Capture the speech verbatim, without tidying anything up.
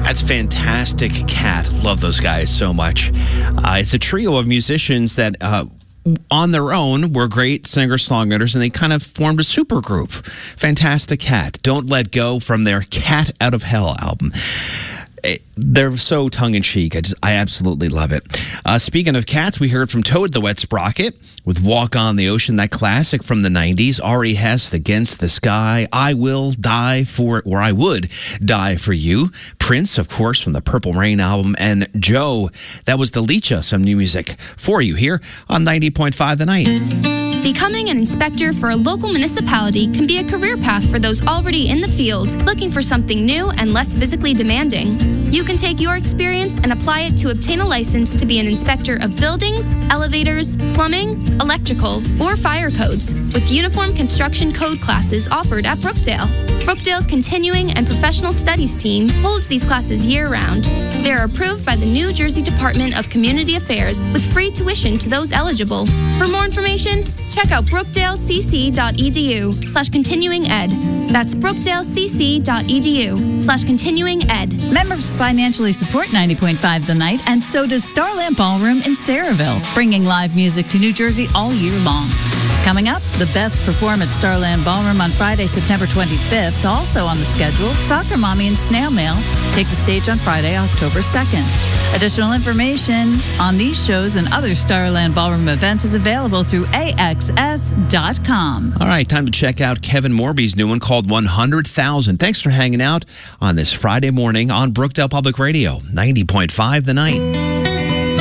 That's Fantastic Cat. Love those guys so much. Uh, it's a trio of musicians that, uh, on their own, were great singer-songwriters, and they kind of formed a supergroup. Fantastic Cat. Don't Let Go from their Cat Out of Hell album. They're so tongue-in-cheek. I just, I absolutely love it. Uh, speaking of cats, we heard from Toad the Wet Sprocket with Walk on the Ocean, that classic from the nineties. Ari Hest, Against the Sky, I Will Die For, or I Would Die For You. Prince, of course, from the Purple Rain album. And Joe, that was Delicia, some new music for you here on ninety point five The Night. Becoming an inspector for a local municipality can be a career path for those already in the field, looking for something new and less physically demanding. You can take your experience and apply it to obtain a license to be an inspector of buildings, elevators, plumbing, electrical, or fire codes, with uniform construction code classes offered at Brookdale. Brookdale's Continuing and Professional Studies team holds these classes year-round. They are approved by the New Jersey Department of Community Affairs with free tuition to those eligible. For more information, check out brookdalecc.edu slash continuing ed. That's brookdalecc.edu slash continuing ed. Members financially support ninety point five The Night, and so does Starland Ballroom in Saraville, bringing live music to New Jersey all year long. Coming up, the best perform at Starland Ballroom on Friday, September twenty-fifth. Also on the schedule, Soccer Mommy and Snail Mail take the stage on Friday, October second. Additional information on these shows and other Starland Ballroom events is available through A X S dot com. All right, time to check out Kevin Morby's new one called one hundred thousand. Thanks for hanging out on this Friday morning on Brookdale Public Radio, ninety point five The Night.